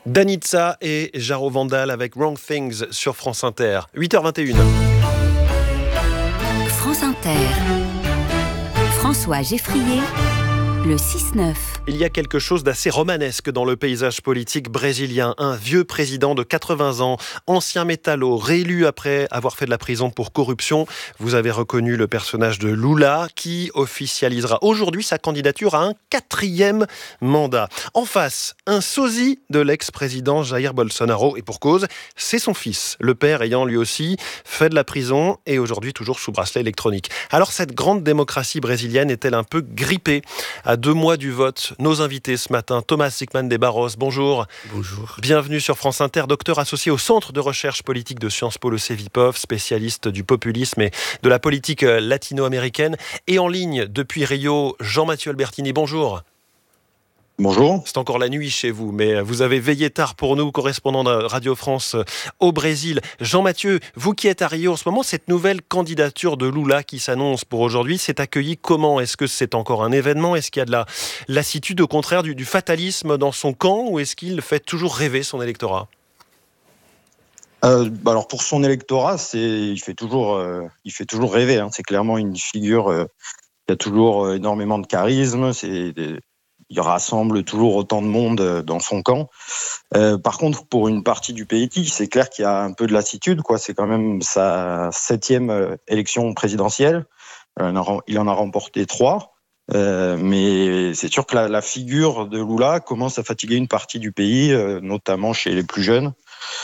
Danitza et Jaro Vandal avec Wrong Things sur France Inter. 8h21. France Inter. François Geffrier, le 6-9. Il y a quelque chose d'assez romanesque dans le paysage politique brésilien. Un vieux président de 80 ans, ancien métallo, réélu après avoir fait de la prison pour corruption. Vous avez reconnu le personnage de Lula qui officialisera aujourd'hui sa candidature à un 4e mandat. En face, un sosie de l'ex-président Jair Bolsonaro. Et pour cause, c'est son fils, le père ayant lui aussi fait de la prison et aujourd'hui toujours sous bracelet électronique. Alors cette grande démocratie brésilienne est-elle un peu grippée à 2 mois du vote? Nos invités ce matin, Thomas Sickmann des Barros, bonjour. Bonjour. Bienvenue sur France Inter, docteur associé au Centre de recherche politique de Sciences Po, le CEVIPOF, spécialiste du populisme et de la politique latino-américaine. Et en ligne depuis Rio, Jean-Mathieu Albertini, bonjour. Bonjour. C'est encore la nuit chez vous, mais vous avez veillé tard pour nous, correspondant de Radio France au Brésil. Jean-Mathieu, vous qui êtes à Rio en ce moment, cette nouvelle candidature de Lula qui s'annonce pour aujourd'hui, c'est accueilli comment? Est-ce que c'est encore un événement? Est-ce qu'il y a de la lassitude, au contraire, du fatalisme dans son camp? Ou est-ce qu'il fait toujours rêver son électorat? Alors pour son électorat, il fait toujours rêver. C'est clairement une figure qui a toujours énormément de charisme. Il rassemble toujours autant de monde dans son camp. Par contre, pour une partie du pays, c'est clair qu'il y a un peu de lassitude, quoi. C'est quand même sa 7e élection présidentielle. Il en a remporté 3. Mais c'est sûr que la figure de Lula commence à fatiguer une partie du pays, notamment chez les plus jeunes.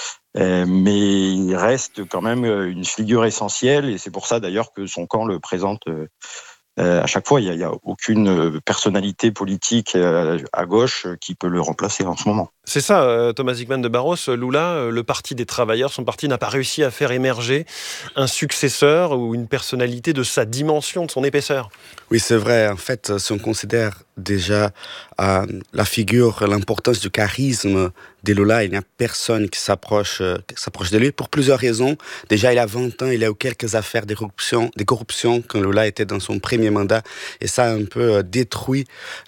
Mais il reste quand même une figure essentielle et c'est pour ça d'ailleurs que son camp le présente à chaque fois. Il n'y a aucune personnalité politique à gauche qui peut le remplacer en ce moment. C'est ça, Thomas Sickmann de Barros. Lula, le parti des travailleurs, son parti n'a pas réussi à faire émerger un successeur ou une personnalité de sa dimension, de son épaisseur. Oui, c'est vrai. En fait, si on considère déjà la figure, l'importance du charisme de Lula, il n'y a personne qui s'approche de lui pour plusieurs raisons. Déjà, il a 20 ans, il a eu quelques affaires de corruption quand Lula était dans son premier mandat. Et ça a un peu détruit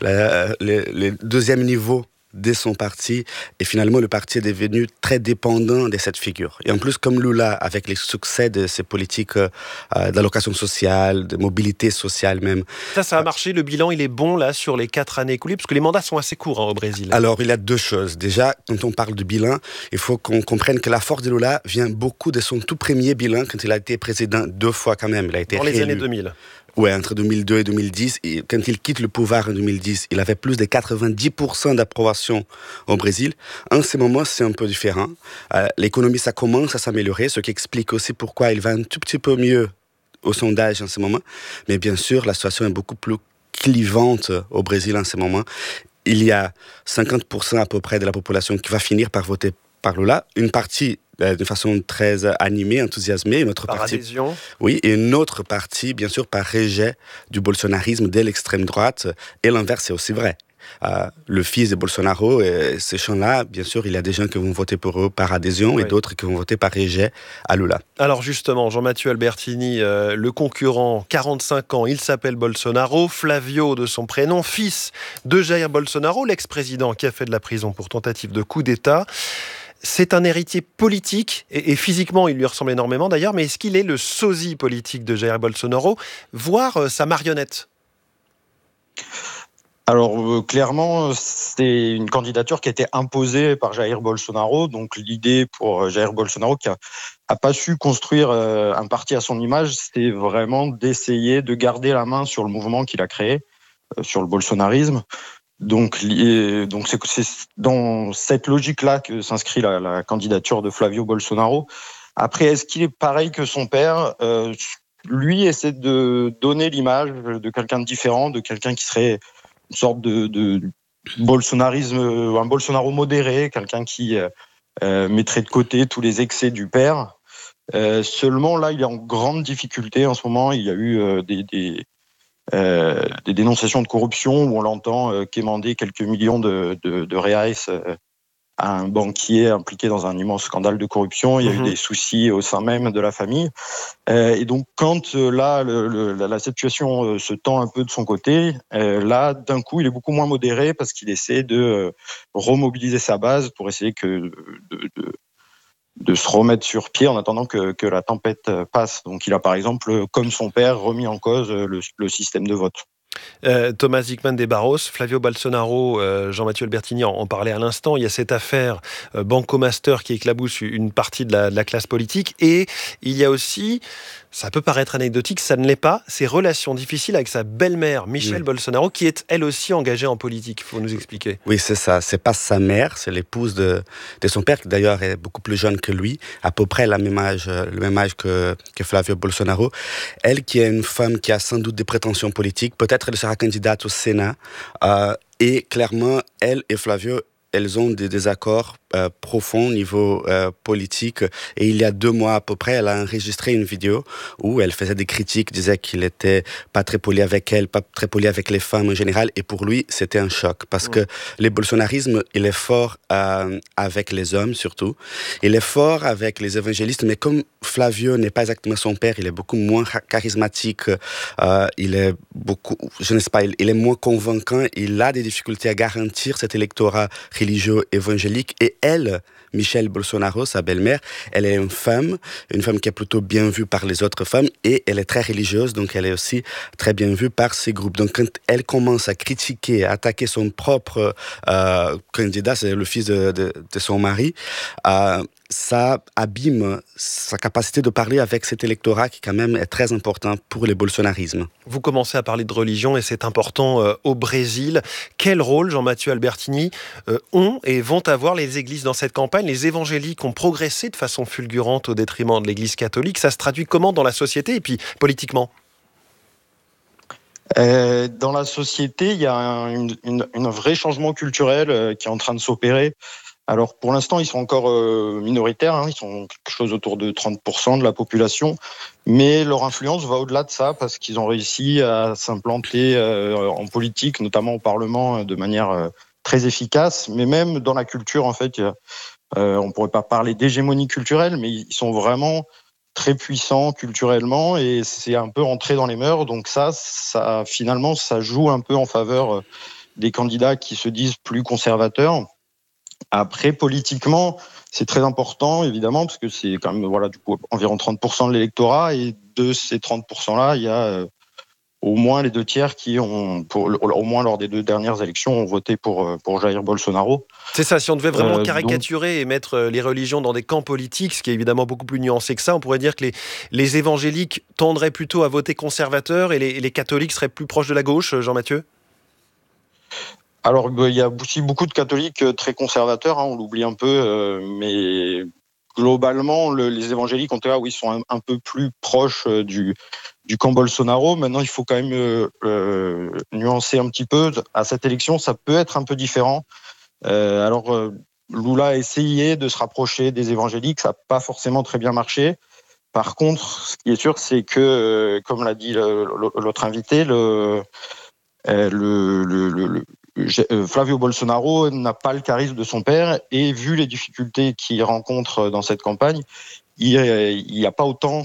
le deuxième niveau de son parti, et finalement le parti est devenu très dépendant de cette figure. Et en plus, comme Lula, avec les succès de ses politiques d'allocation sociale, de mobilité sociale même. Ça a marché, le bilan il est bon là sur les 4 années écoulées, parce que les mandats sont assez courts au Brésil. Alors il y a 2 choses. Déjà, quand on parle de bilan, il faut qu'on comprenne que la force de Lula vient beaucoup de son tout premier bilan, quand il a été président 2 fois quand même. Il a été dans réélu. Les années 2000. Ouais, entre 2002 et 2010. Et quand il quitte le pouvoir en 2010, il avait plus de 90% d'approbation au Brésil. En ce moment, c'est un peu différent. L'économie, ça commence à s'améliorer, ce qui explique aussi pourquoi il va un tout petit peu mieux au sondage en ce moment. Mais bien sûr, la situation est beaucoup plus clivante au Brésil en ce moment. Il y a 50% à peu près de la population qui va finir par voter par Lula. Une partie de façon très animée, enthousiasmée. Une autre partie, adhésion. Oui, et une autre partie, bien sûr, par rejet du bolsonarisme de l'extrême droite. Et l'inverse, c'est aussi vrai. Le fils de Bolsonaro, ces gens-là, bien sûr, il y a des gens qui vont voter pour eux par adhésion et d'autres qui vont voter par rejet à Lula. Alors justement, Jean-Mathieu Albertini, le concurrent, 45 ans, il s'appelle Bolsonaro, Flavio de son prénom, fils de Jair Bolsonaro, l'ex-président qui a fait de la prison pour tentative de coup d'État. C'est un héritier politique, et physiquement il lui ressemble énormément d'ailleurs, mais est-ce qu'il est le sosie politique de Jair Bolsonaro, voire sa marionnette? Alors clairement, c'est une candidature qui a été imposée par Jair Bolsonaro. Donc l'idée pour Jair Bolsonaro, qui a pas su construire un parti à son image, c'est vraiment d'essayer de garder la main sur le mouvement qu'il a créé, sur le bolsonarisme. Donc c'est dans cette logique-là que s'inscrit la candidature de Flavio Bolsonaro. Après, est-ce qu'il est pareil que son père? Lui essaie de donner l'image de quelqu'un de différent, de quelqu'un qui serait une sorte de bolsonarisme, un Bolsonaro modéré, quelqu'un qui mettrait de côté tous les excès du père. Seulement, là, il est en grande difficulté en ce moment. Il y a eu des dénonciations de corruption où on l'entend quémander quelques millions de reais un banquier impliqué dans un immense scandale de corruption. Il y a eu des soucis au sein même de la famille. Et donc, quand là, la situation se tend un peu de son côté, là, d'un coup, il est beaucoup moins modéré parce qu'il essaie de remobiliser sa base pour essayer de se remettre sur pied en attendant que la tempête passe. Donc, il a, par exemple, comme son père, remis en cause le système de vote. Thomas Hickman de Barros, Flavio Bolsonaro, Jean-Mathieu Albertini en parlait à l'instant. Il y a cette affaire Banco Master qui éclabousse une partie de la classe politique. Et il y a aussi, ça peut paraître anecdotique, ça ne l'est pas, ses relations difficiles avec sa belle-mère, Michelle Bolsonaro, qui est elle aussi engagée en politique. Il faut nous expliquer. Oui, c'est ça. C'est pas sa mère, c'est l'épouse de son père, qui d'ailleurs est beaucoup plus jeune que lui, à peu près le même âge que Flavio Bolsonaro. Elle, qui est une femme qui a sans doute des prétentions politiques, peut-être elle sera candidate au Sénat. Et clairement, elle et Flavio, elles ont des désaccords profonds au niveau politique. Et il y a 2 mois à peu près, elle a enregistré une vidéo où elle faisait des critiques, disait qu'il était pas très poli avec elle, pas très poli avec les femmes en général. Et pour lui, c'était un choc. Parce que le bolsonarisme, il est fort avec les hommes surtout. Il est fort avec les évangélistes. Mais comme Flavio n'est pas exactement son père, il est beaucoup moins charismatique. Il est beaucoup, je ne sais pas, il est moins convaincant. Il a des difficultés à garantir cet électorat religieux évangélique. Et elle, Michelle Bolsonaro, sa belle-mère, elle est une femme qui est plutôt bien vue par les autres femmes et elle est très religieuse, donc elle est aussi très bien vue par ces groupes. Donc quand elle commence à critiquer, à attaquer son propre candidat, c'est le fils de son mari, ça abîme sa capacité de parler avec cet électorat qui quand même est très important pour le bolsonarisme. Vous commencez à parler de religion et c'est important au Brésil. Quel rôle, Jean-Mathieu Albertini, ont et vont avoir les églises dans cette campagne? Les évangéliques ont progressé de façon fulgurante au détriment de l'église catholique. Ça se traduit comment dans la société et puis politiquement? Dans la société, il y a un vrai changement culturel qui est en train de s'opérer. Alors, pour l'instant, ils sont encore minoritaires, ils sont quelque chose autour de 30% de la population, mais leur influence va au-delà de ça parce qu'ils ont réussi à s'implanter en politique, notamment au Parlement, de manière très efficace, mais même dans la culture, en fait, on ne pourrait pas parler d'hégémonie culturelle, mais ils sont vraiment très puissants culturellement et c'est un peu entré dans les mœurs, donc ça finalement, ça joue un peu en faveur des candidats qui se disent plus conservateurs. Après, politiquement, c'est très important, évidemment, parce que c'est quand même du coup, environ 30% de l'électorat. Et de ces 30%-là, il y a au moins les 2 tiers qui ont, au moins lors des 2 dernières élections, ont voté pour Jair Bolsonaro. C'est ça, si on devait vraiment caricaturer et mettre les religions dans des camps politiques, ce qui est évidemment beaucoup plus nuancé que ça, on pourrait dire que les évangéliques tendraient plutôt à voter conservateur et les catholiques seraient plus proches de la gauche, Jean-Mathieu ? Alors, il y a aussi beaucoup de catholiques très conservateurs, on l'oublie un peu, mais globalement, les évangéliques, en tout cas, oui, sont un peu plus proches du camp Bolsonaro. Maintenant, il faut quand même nuancer un petit peu. À cette élection, ça peut être un peu différent. Lula a essayé de se rapprocher des évangéliques, ça n'a pas forcément très bien marché. Par contre, ce qui est sûr, c'est que, comme l'a dit l'autre invité, Flavio Bolsonaro n'a pas le charisme de son père et vu les difficultés qu'il rencontre dans cette campagne, il n'y a pas autant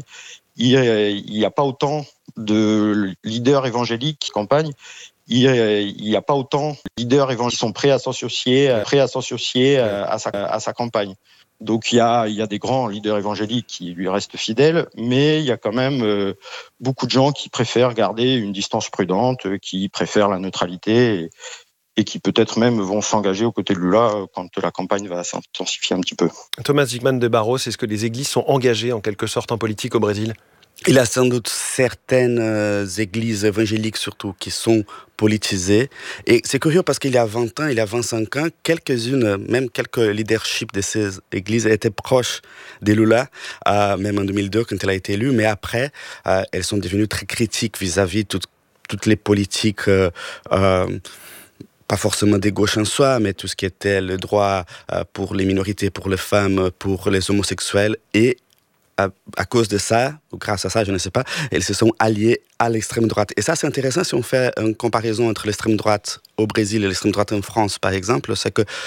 de leaders évangéliques qui campagnent. Il n'y a pas autant de leaders évangéliques qui sont prêts à s'associer à sa campagne. Donc il y a des grands leaders évangéliques qui lui restent fidèles, mais il y a quand même beaucoup de gens qui préfèrent garder une distance prudente, qui préfèrent la neutralité et qui peut-être même vont s'engager aux côtés de Lula quand la campagne va s'intensifier un petit peu. Thomas Hickman de Barros, est-ce que les églises sont engagées en quelque sorte en politique au Brésil ? Il y a sans doute certaines églises évangéliques surtout qui sont politisées. Et c'est curieux parce qu'il y a 20 ans, il y a 25 ans, même quelques leaderships de ces églises étaient proches de Lula, même en 2002 quand elle a été élue. Mais après, elles sont devenues très critiques vis-à-vis de toutes les politiques pas forcément des gauches en soi, mais tout ce qui était le droit pour les minorités, pour les femmes, pour les homosexuels. Et à cause de ça, ou grâce à ça, je ne sais pas, elles se sont alliées à l'extrême droite. Et ça, c'est intéressant si on fait une comparaison entre l'extrême droite au Brésil et l'extrême droite en France, par exemple, c'est que